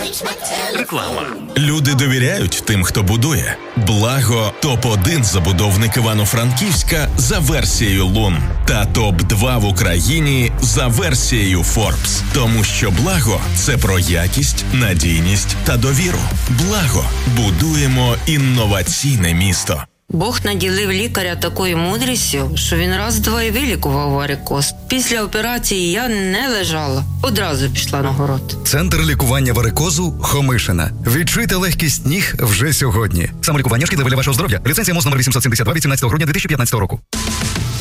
Реклама. Люди довіряють тим, хто будує. Благо – топ-1 забудовник Івано-Франківська за версією Лун. Та топ-2 в Україні за версією Forbes. Тому що Благо – це про якість, надійність та довіру. Благо. Будуємо інноваційне місто. Бог наділив лікаря такою мудрістю, що він раз-два і вилікував варикоз. Після операції я не лежала, одразу пішла на город. Центр лікування варикозу Хомишина. Відчуйте легкість ніг вже сьогодні. Самолікування шкідливе для вашого здоров'я. Ліцензія МОЗ номер 872 від 17 грудня 2015 року.